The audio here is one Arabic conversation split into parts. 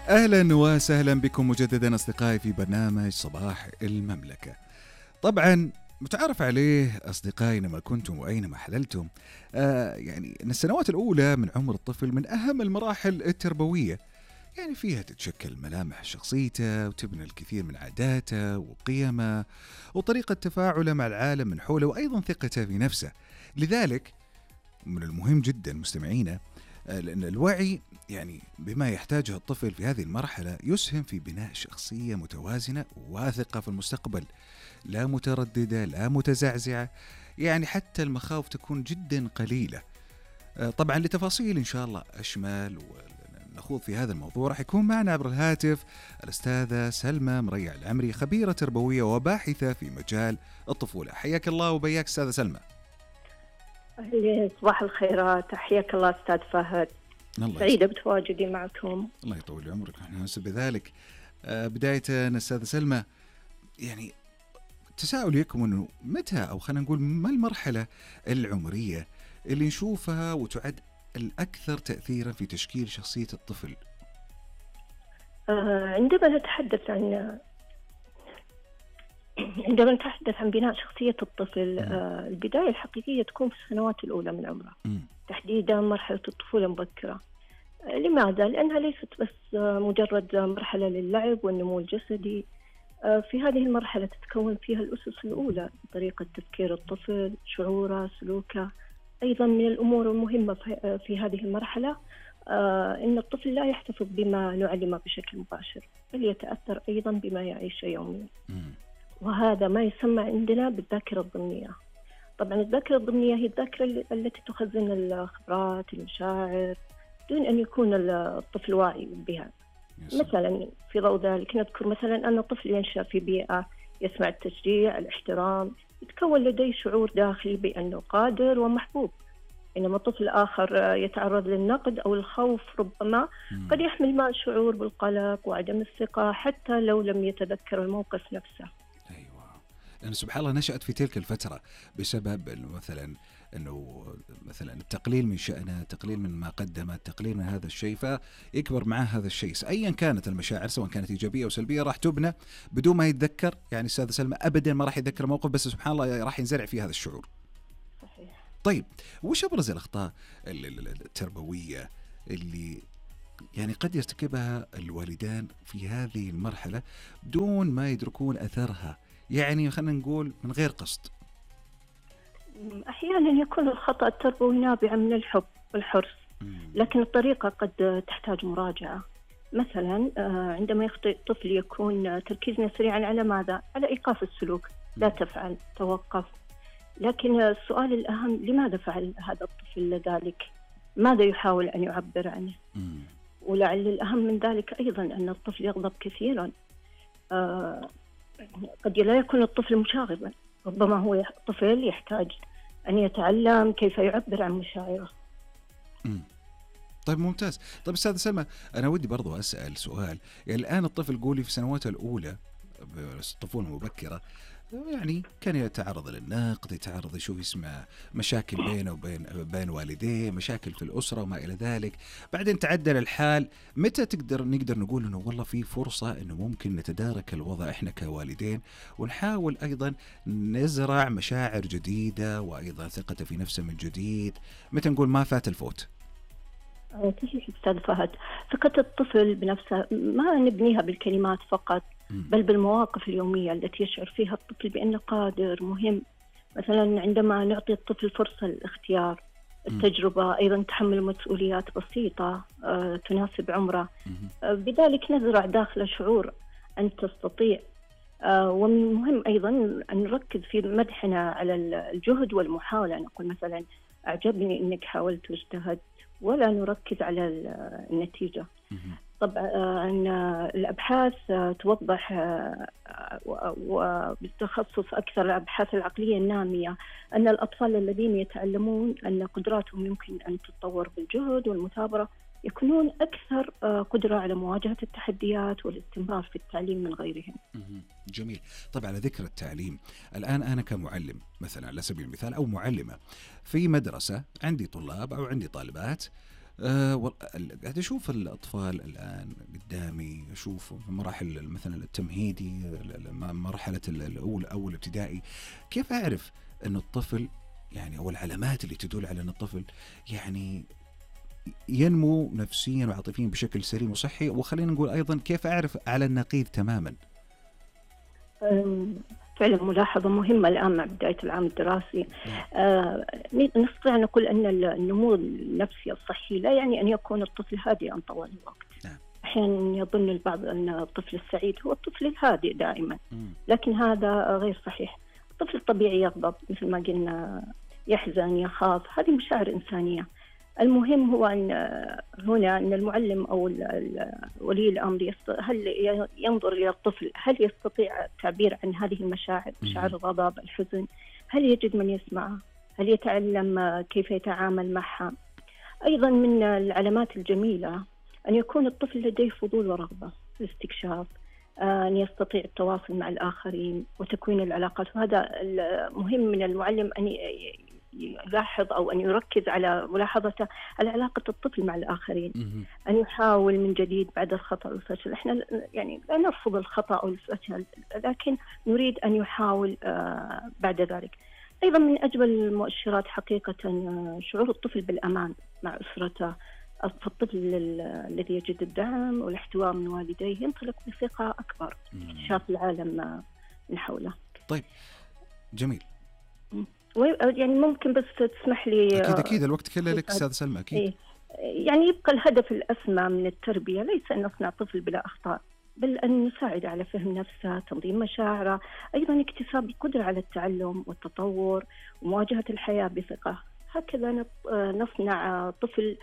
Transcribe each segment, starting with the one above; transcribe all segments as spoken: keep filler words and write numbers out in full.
أهلا وسهلا بكم مجددا أصدقائي في برنامج صباح المملكة. طبعا متعرف عليه أصدقائي لما كنتم وأينما حللتم، آه يعني أن السنوات الأولى من عمر الطفل من أهم المراحل التربوية، يعني فيها تتشكل ملامح شخصيته وتبنى الكثير من عاداته وقيمه وطريقة تفاعله مع العالم من حوله وأيضا ثقته في نفسه. لذلك من المهم جدا مستمعينا لأن الوعي يعني بما يحتاجه الطفل في هذه المرحلة يسهم في بناء شخصية متوازنة وواثقة في المستقبل، لا مترددة لا متزعزعة، يعني حتى المخاوف تكون جدا قليلة. طبعا لتفاصيل إن شاء الله أشمل ونخوض في هذا الموضوع راح يكون معنا عبر الهاتف الأستاذة سلمى مريع العمري، خبيرة تربوية وباحثة في مجال الطفولة. حياك الله وبياك أستاذة سلمى. أهلا، صباح الخيرات، حياك الله أستاذ فهد. سعيدة بتواجدي معكم. الله يطول عمرك، نحن نحس بذلك. آه بداية أستاذة سلمى، يعني تساؤل يكم أنه متى أو خلينا نقول ما المرحلة العمرية اللي نشوفها وتعد الأكثر تأثيرا في تشكيل شخصية الطفل؟ آه عندما نتحدث عن عندما نتحدث عن بناء شخصية الطفل، آه البداية الحقيقية تكون في السنوات الأولى من عمره، م. تحديدا مرحلة الطفولة المبكرة. آه لماذا؟ لأنها ليست بس آه مجرد مرحلة للعب والنمو الجسدي. آه في هذه المرحلة تتكون فيها الأسس الأولى، طريقة تفكير الطفل، شعوره، سلوكه. أيضا من الأمور المهمة في, آه في هذه المرحلة آه أن الطفل لا يحتفظ بما نعلمه بشكل مباشر، بل يتأثر أيضا بما يعيشه يوميا، وهذا ما يسمى عندنا بالذاكرة الضمنية. طبعا الذاكرة الضمنية هي الذاكرة التي تخزن الخبرات، المشاعر، دون أن يكون الطفل واعي بها. مثلا في ضوء ذلك نذكر مثلا أن الطفل ينشأ في بيئة يسمع التشجيع، الاحترام، يتكون لديه شعور داخلي بأنه قادر ومحبوب. إنما طفل آخر يتعرض للنقد أو الخوف ربما قد يحمل معه شعور بالقلق وعدم الثقة حتى لو لم يتذكر الموقف نفسه. لأن سبحان الله نشأت في تلك الفترة بسبب إنه مثلا إنه مثلا التقليل من شأنه، تقليل من ما قدمه، تقليل من هذا الشيء، فيكبر معه هذا الشيء. أيا كانت المشاعر سواء كانت إيجابية أو سلبية راح تبنى بدون ما يتذكر. يعني أستاذ سلمى أبدا ما راح يتذكر موقف، بس سبحان الله راح ينزرع فيه هذا الشعور. صحيح. طيب وش أبرز الأخطاء التربوية اللي يعني قد يرتكبها الوالدان في هذه المرحلة دون ما يدركون أثرها، يعني خلينا نقول من غير قصد؟ أحيانا يكون الخطأ التربوي نابعا من الحب والحرص، لكن الطريقة قد تحتاج مراجعة. مثلا عندما يخطئ الطفل يكون تركيزنا سريعا على ماذا؟ على إيقاف السلوك، لا تفعل، توقف. لكن السؤال الأهم، لماذا فعل هذا الطفل ذلك؟ ماذا يحاول أن يعبر عنه؟ ولعل الأهم من ذلك أيضا أن الطفل يغضب كثيرا. آه قد لا يكون الطفل مشاغبا، ربما هو طفل يحتاج أن يتعلم كيف يعبر عن مشاعره. مم. طيب ممتاز. طيب أستاذ سلمى، أنا ودي برضو أسأل سؤال. يعني الآن الطفل قولي في سنواته الأولى الطفولة المبكرة يعني كان يتعرض للنقد، يتعرض يشوف اسمه مشاكل بينه وبين بين والديه، مشاكل في الأسرة وما إلى ذلك. بعدين تعدل الحال، متى تقدر نقدر نقول إنه والله في فرصة إنه ممكن نتدارك الوضع إحنا كوالدين ونحاول أيضا نزرع مشاعر جديدة وأيضا ثقته في نفسه من جديد؟ متى نقول ما فات الفوت؟ صحيح أستاذ فهد، ثقة الطفل بنفسه ما نبنيها بالكلمات فقط، بل بالمواقف اليومية التي يشعر فيها الطفل بأنه قادر مهم. مثلا عندما نعطي الطفل فرصة للاختيار، التجربة، أيضا تحمل مسؤوليات بسيطة آه، تناسب عمره، آه، بذلك نزرع داخله شعور أن تستطيع. آه، ومن المهم أيضا أن نركز في مدحنا على الجهد والمحاولة، نقول مثلا أعجبني أنك حاولت واجتهدت، ولا نركز على النتيجة. طبعا الأبحاث توضح، وبالتخصص أكثر الأبحاث العقلية النامية، أن الأطفال الذين يتعلمون أن قدراتهم يمكن أن تتطور بالجهد والمثابرة يكونون أكثر قدرة على مواجهة التحديات والاستمرار في التعليم من غيرهم. جميل. طبعا على ذكر التعليم، الآن أنا كمعلم مثلا على سبيل المثال أو معلمة في مدرسة، عندي طلاب أو عندي طالبات، أه قاعد أشوف الأطفال الآن قدامي، أشوف مراحل مثلا التمهيدي، مرحلة الأول أول ابتدائي، كيف أعرف أن الطفل يعني أو العلامات اللي تدل على أن الطفل يعني ينمو نفسيا وعاطفيا بشكل سليم وصحي؟ وخلينا نقول أيضا كيف أعرف على النقيض تماما؟ فعلا ملاحظة مهمة الآن مع بداية العام الدراسي. آه نستطيع أن نقول أن النمو النفسي الصحي لا يعني أن يكون الطفل هادئا طوال الوقت. نعم. أحيانا يظن البعض أن الطفل السعيد هو الطفل الهادئ دائما، لكن هذا غير صحيح. الطفل الطبيعي يغضب مثل ما قلنا، يحزن، يخاف، هذه مشاعر إنسانية. المهم هو أن هنا أن المعلم أو ولي الأمر هل ينظر إلى الطفل، هل يستطيع التعبير عن هذه المشاعر، مشاعر الغضب، الحزن، هل يجد من يسمعه، هل يتعلم كيف يتعامل معها. أيضا من العلامات الجميلة أن يكون الطفل لديه فضول ورغبة في الاستكشاف، أن يستطيع التواصل مع الآخرين وتكوين العلاقات. وهذا مهم من المعلم أن يلاحظ أو أن يركز على ملاحظته على علاقة الطفل مع الآخرين، أن يحاول من جديد بعد الخطأ والفشل. إحنا يعني لا نرفض الخطأ أو الفشل، لكن نريد أن يحاول بعد ذلك. أيضا من أجمل المؤشرات حقيقة شعور الطفل بالأمان مع أسرته. الطفل الذي يجد الدعم والاحتواء من والديه ينطلق بثقة أكبر في اكتشاف العالم من حوله. طيب جميل. يعني ممكن بس تسمح لي؟ أكيد أكيد الوقت كله لك أستاذ سلمى. أكيد. إيه؟ يعني يبقى الهدف الأسمى من التربية ليس أن نصنع طفل بلا أخطاء، بل أن نساعد على فهم نفسه، تنظيم مشاعره، أيضا اكتساب القدرة على التعلم والتطور ومواجهة الحياة بثقة. هكذا نصنع طفل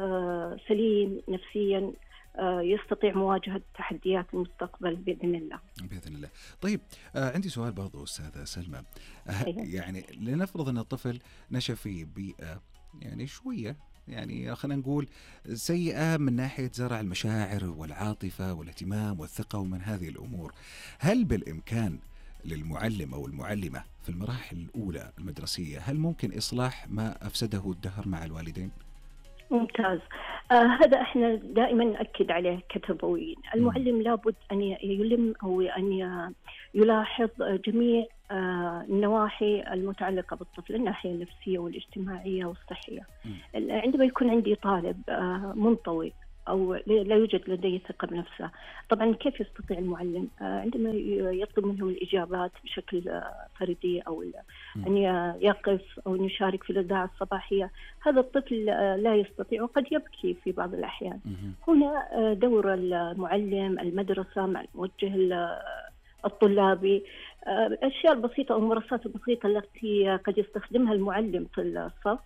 سليم نفسيا يستطيع مواجهة تحديات المستقبل بإذن الله. بإذن الله. طيب آه عندي سؤال برضو أستاذة سلمى. آه يعني لنفرض أن الطفل نشأ في بيئة يعني شوية يعني خلينا نقول سيئة من ناحية زرع المشاعر والعاطفة والاهتمام والثقة ومن هذه الأمور، هل بالإمكان للمعلم أو المعلمة في المراحل الأولى المدرسية هل ممكن إصلاح ما أفسده الدهر مع الوالدين؟ ممتاز. آه هذا احنا دائما نأكد عليه كتربويين. المعلم لابد أن يلم أو أن يلاحظ جميع آه النواحي المتعلقة بالطفل، الناحية النفسية والاجتماعية والصحية. عندما يكون عندي طالب آه منطوي أو لا يوجد لديه ثقة بنفسه، طبعا كيف يستطيع المعلم عندما يطلب منهم الإجابات بشكل فردي أو أن يقف أو أن يشارك في الإذاعة الصباحية؟ هذا الطفل لا يستطيع وقد يبكي في بعض الأحيان. هنا دور المعلم، المدرسة مع الموجه الطلابي، الأشياء البسيطة أو الممارسات البسيطة التي قد يستخدمها المعلم في الصف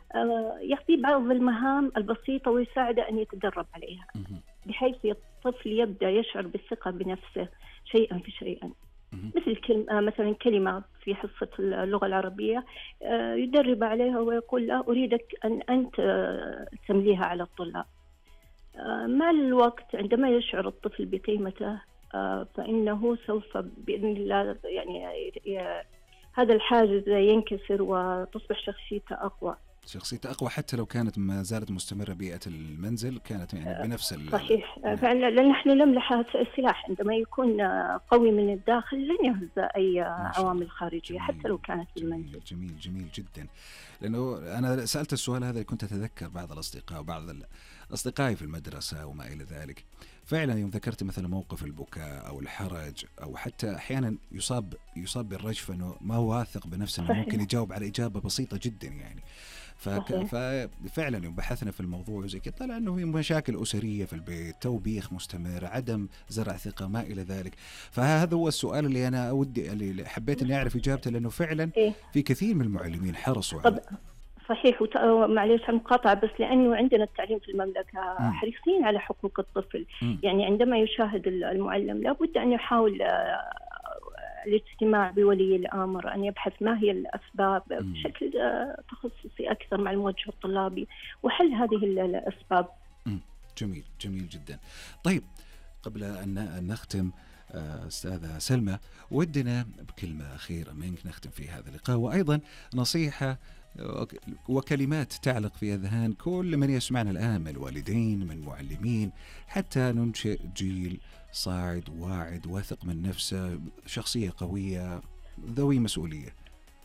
يعطي بعض المهام البسيطة ويساعده أن يتدرب عليها، بحيث الطفل يبدأ يشعر بالثقة بنفسه شيئا فشيئا. مثل كلمة مثلا كلمة في حصة اللغة العربية يدرب عليها ويقول له أريدك أن أنت تمليها على الطلاب. مع الوقت عندما يشعر الطفل بقيمته فإنه سوف بإذن الله يعني هذا الحاجز ينكسر وتصبح شخصيته أقوى. شخصيته أقوى حتى لو كانت ما زالت مستمرة بيئة المنزل كانت يعني بنفس صحيح. فعلا لأن نحن نملح السلاح عندما يكون قوي من الداخل لن يهز أي عوامل خارجية حتى لو كانت في المنزل. جميل جميل جدا. لأنه أنا سألت السؤال هذا كنت أتذكر بعض الأصدقاء وبعض أصدقائي في المدرسة وما إلى ذلك. فعلا يوم ذكرت مثلا موقف البكاء أو الحرج أو حتى أحيانا يصاب يصاب بالرجف أنه ما هو واثق بنفسه أنه ممكن يجاوب على إجابة بسيطة جدا يعني. فك... ففعلا يوم بحثنا في الموضوع زي كده طلع أنه في مشاكل أسرية في البيت، توبيخ مستمر، عدم زرع ثقة ما إلى ذلك. فهذا هو السؤال اللي أنا أودي اللي حبيت أني أعرف إجابته، لأنه فعلا في كثير من المعلمين حرصوا على صحيح. ومعليش عن مقاطعة بس لأنه عندنا التعليم في المملكة م. حريصين على حقوق الطفل. م. يعني عندما يشاهد المعلم لابد أن يحاول الاجتماع بولي الأمر، أن يبحث ما هي الأسباب م. بشكل تخصصي أكثر مع الموجه الطلابي وحل هذه الأسباب. م. جميل جميل جدا. طيب قبل أن نختم أستاذة سلمى ودنا بكلمة أخيرة منك نختم في هذا اللقاء، وأيضا نصيحة وكلمات تعلق في أذهان كل من يسمعنا الآن من الوالدين، من معلمين، حتى ننشئ جيل صاعد واعد واثق من نفسه، شخصية قوية ذوي مسؤولية.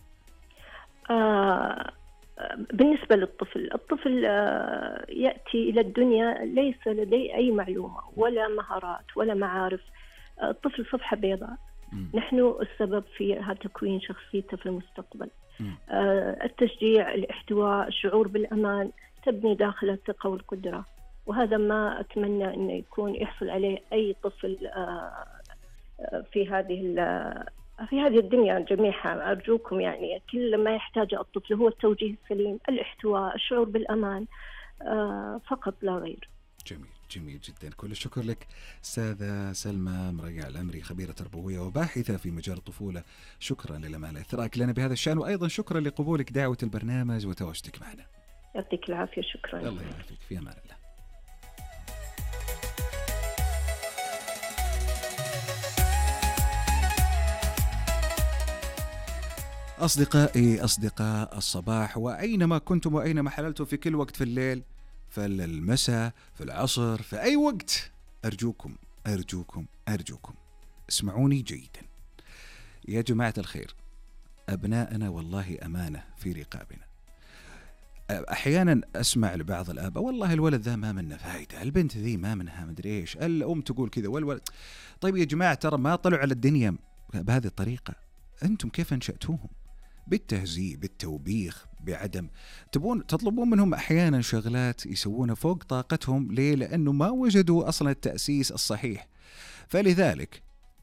آه بالنسبة للطفل، الطفل آه يأتي إلى الدنيا ليس لديه أي معلومة ولا مهارات ولا معارف. آه الطفل صفحة بيضاء، م. نحن السبب في تكوين شخصيته في المستقبل. آه التشجيع، الاحتواء، الشعور بالأمان تبني داخله الثقة والقدرة، وهذا ما أتمنى أن يكون يحصل عليه أي طفل آه في هذه في هذه الدنيا جميعها. أرجوكم يعني كل ما يحتاجه الطفل هو التوجيه السليم، الاحتواء، الشعور بالأمان، آه فقط لا غير. جميل جميل جدا. كل الشكر لك أستاذة سلمى مريع العمري، خبيرة تربوية وباحثة في مجال الطفولة. شكرا للأمانة إثراءك لنا بهذا الشأن، وأيضا شكرا لقبولك دعوة البرنامج وتواجدك معنا. يعطيك العافية. شكرا. الله يعافيك، في أمان الله. أصدقائي أصدقاء الصباح، وأينما كنتم وأينما حللتم في كل وقت في الليل، في المساء، في العصر، في أي وقت، أرجوكم أرجوكم أرجوكم اسمعوني جيدا يا جماعة الخير. أبناءنا والله أمانة في رقابنا. أحيانا أسمع لبعض الآباء والله الولد ذا ما منه فايدة، البنت ذي ما منها مدري إيش، الأم تقول كذا والولد. طيب يا جماعة ترى ما طلعوا على الدنيا بهذه الطريقة، أنتم كيف أنشأتوهم؟ بالتهزيء، بالتوبيخ، بعدم تبون تطلبون منهم أحيانا شغلات يسوونها فوق طاقتهم. ليه؟ لأنه ما وجدوا أصلا التأسيس الصحيح. فلذلك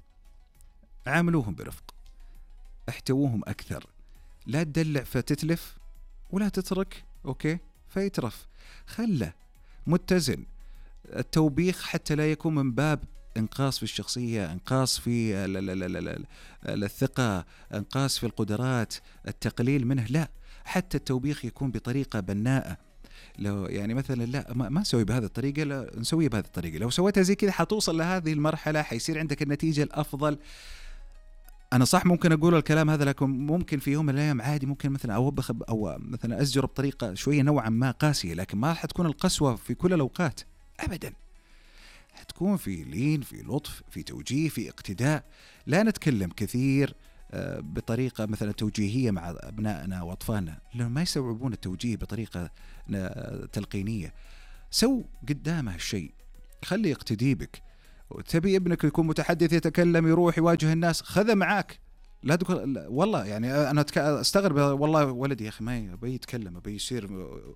عاملوهم برفق، احتووهم أكثر، لا تدلع فتتلف ولا تترك أوكي فيترف. خله متزن. التوبيخ حتى لا يكون من باب انقاص في الشخصية، انقاص في الثقة، انقاص في القدرات، التقليل منه، لا، حتى التوبيخ يكون بطريقة بناءة. لو يعني مثلا لا ما, ما نسوي بهذه الطريقة، لا نسوي بهذه الطريقة، لو سويتها زي كذا حتوصل لهذه المرحلة، حيصير عندك النتيجة الأفضل. أنا صح ممكن أقول الكلام هذا، لكن ممكن في يوم من الأيام عادي ممكن مثلا أوبخ أو مثلا أزجر بطريقة شوية نوعا ما قاسية، لكن ما حتكون القسوة في كل الأوقات أبدا. تكون في لين، في لطف، في توجيه، في اقتداء. لا نتكلم كثير بطريقة مثلا توجيهية مع أبنائنا وأطفالنا، لأنهم ما يستوعبون التوجيه بطريقة تلقينية. سو قدامه الشيء، خلي يقتدي بك. تبي ابنك يكون متحدث يتكلم يروح يواجه الناس، خذه معاك. لا تقول والله يعني أنا أستغرب والله ولدي يا أخي ما يبي يتكلم، يبي يصير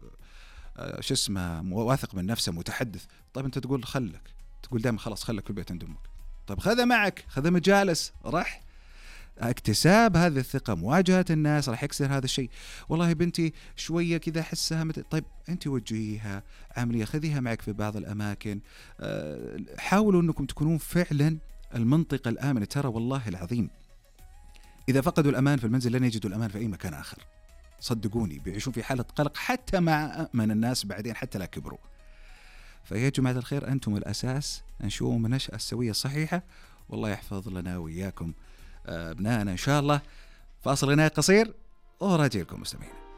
شو اسمه واثق من نفسه متحدث. طيب أنت تقول خلك، تقول دائما خلاص خلك في البيت عند أمك. طيب خذه معك، خذه مجالس، راح اكتساب هذه الثقة، مواجهة الناس راح يكسر هذا الشيء. والله بنتي شوية كذا حسها مت... طيب أنت وجهيها، عامليها، خذيها معك في بعض الأماكن. أه حاولوا أنكم تكونون فعلا المنطقة الآمنة. ترى والله العظيم إذا فقدوا الأمان في المنزل لن يجدوا الأمان في أي مكان آخر، صدقوني بيعيشون في حالة قلق حتى مع من الناس بعدين حتى لا كبروا. فيا جماعة الخير أنتم الأساس، أنشؤوا من نشأة السوية الصحيحة، والله يحفظ لنا وإياكم أبنائنا إن شاء الله. فاصل غنائي قصير وراجع لكم مستمعين.